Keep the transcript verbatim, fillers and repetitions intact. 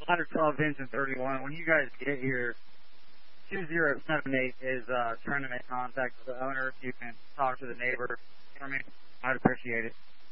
Ladder twelve Vincent thirty-one. When you guys get here, two zero seven eight is uh, trying to make contact with the owner. If you can talk to the neighbor for me, I'd appreciate it.